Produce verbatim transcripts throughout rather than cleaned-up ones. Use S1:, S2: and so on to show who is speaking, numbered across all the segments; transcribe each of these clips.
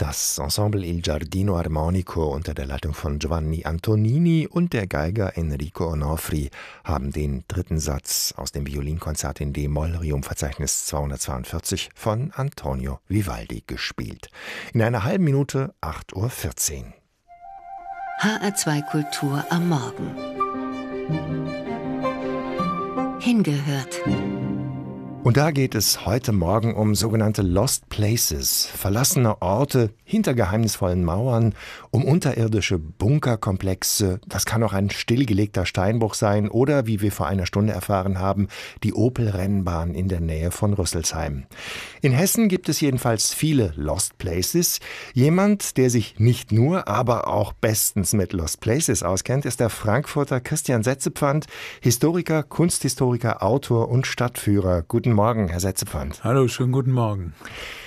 S1: Das Ensemble Il Giardino Armonico unter der Leitung von Giovanni Antonini und der Geiger Enrico Onofri haben den dritten Satz aus dem Violinkonzert in D-Moll, Rium-Verzeichnis zweihundertzweiundvierzig von Antonio Vivaldi gespielt. In einer halben Minute acht Uhr vierzehn.
S2: H R zwei Kultur am Morgen. Hingehört.
S1: Und da geht es heute Morgen um sogenannte Lost Places, verlassene Orte hinter geheimnisvollen Mauern, um unterirdische Bunkerkomplexe. Das kann auch ein stillgelegter Steinbruch sein oder, wie wir vor einer Stunde erfahren haben, die Opel-Rennbahn in der Nähe von Rüsselsheim. In Hessen gibt es jedenfalls viele Lost Places. Jemand, der sich nicht nur, aber auch bestens mit Lost Places auskennt, ist der Frankfurter Christian Setzepfand, Historiker, Kunsthistoriker, Autor und Stadtführer. Guten Morgen, Herr Setzepfand.
S3: Hallo, schönen guten Morgen.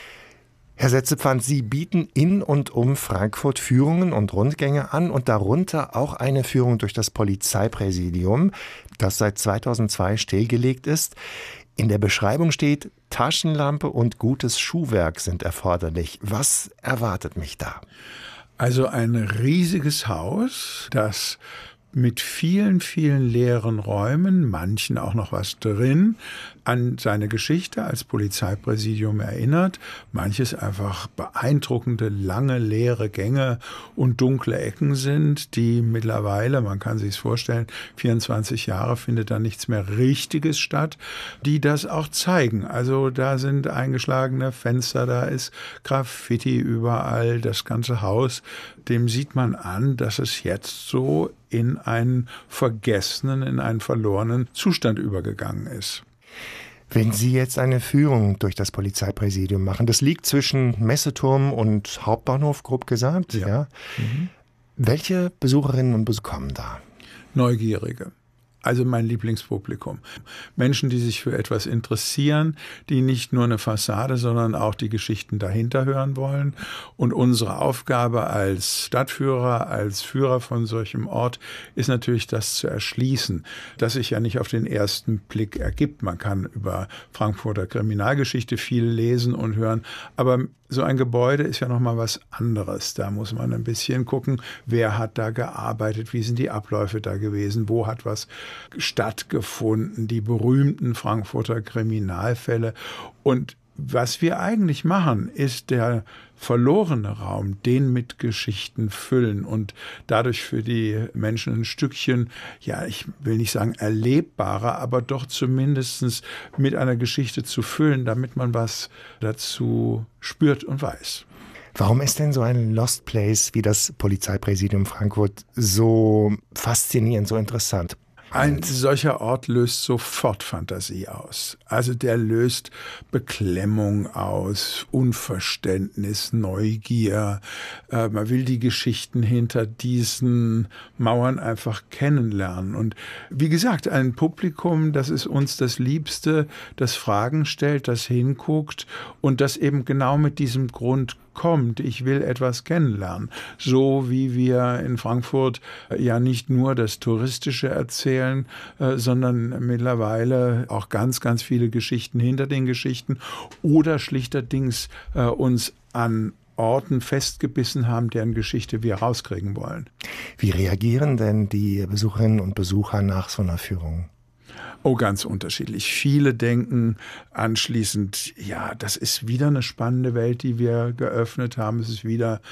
S1: Herr Setzepfand, Sie bieten in und um Frankfurt Führungen und Rundgänge an und darunter auch eine Führung durch das Polizeipräsidium, das seit zweitausendzwei stillgelegt ist. In der Beschreibung steht, Taschenlampe und gutes Schuhwerk sind erforderlich. Was erwartet mich da?
S3: Also ein riesiges Haus, das mit vielen, vielen leeren Räumen, manchen auch noch was drin, an seine Geschichte als Polizeipräsidium erinnert. Manches einfach beeindruckende, lange, leere Gänge und dunkle Ecken sind, die mittlerweile, man kann sich es vorstellen, vierundzwanzig Jahre findet da nichts mehr Richtiges statt, die das auch zeigen. Also da sind eingeschlagene Fenster, da ist Graffiti überall, das ganze Haus, dem sieht man an, dass es jetzt so in einen vergessenen, in einen verlorenen Zustand übergegangen ist.
S1: Wenn Sie jetzt eine Führung durch das Polizeipräsidium machen, das liegt zwischen Messeturm und Hauptbahnhof, grob gesagt, ja. ja. Mhm. Welche Besucherinnen und Besucher kommen da?
S3: Neugierige. Also mein Lieblingspublikum. Menschen, die sich für etwas interessieren, die nicht nur eine Fassade, sondern auch die Geschichten dahinter hören wollen. Und unsere Aufgabe als Stadtführer, als Führer von solchem Ort ist natürlich, das zu erschließen, das sich ja nicht auf den ersten Blick ergibt. Man kann über Frankfurter Kriminalgeschichte viel lesen und hören, aber so ein Gebäude ist ja noch mal was anderes. Da muss man ein bisschen gucken, wer hat da gearbeitet, wie sind die Abläufe da gewesen, wo hat was stattgefunden, die berühmten Frankfurter Kriminalfälle. Und was wir eigentlich machen, ist der verlorene Raum, den mit Geschichten füllen und dadurch für die Menschen ein Stückchen, ja, ich will nicht sagen erlebbarer, aber doch zumindest mit einer Geschichte zu füllen, damit man was dazu spürt und weiß.
S1: Warum ist denn so ein Lost Place wie das Polizeipräsidium Frankfurt so faszinierend, so interessant?
S3: Ein solcher Ort löst sofort Fantasie aus. Also der löst Beklemmung aus, Unverständnis, Neugier. Äh, man will die Geschichten hinter diesen Mauern einfach kennenlernen. Und wie gesagt, ein Publikum, das ist uns das Liebste, das Fragen stellt, das hinguckt und das eben genau mit diesem Grund kommt, ich will etwas kennenlernen. So wie wir in Frankfurt ja nicht nur das Touristische erzählen, äh, sondern mittlerweile auch ganz, ganz viele Geschichten hinter den Geschichten oder schlichterdings äh, uns an Orten festgebissen haben, deren Geschichte wir rauskriegen wollen.
S1: Wie reagieren denn die Besucherinnen und Besucher nach so einer Führung?
S3: Oh, ganz unterschiedlich. Viele denken anschließend, ja, das ist wieder eine spannende Welt, die wir geöffnet haben. Es ist wieder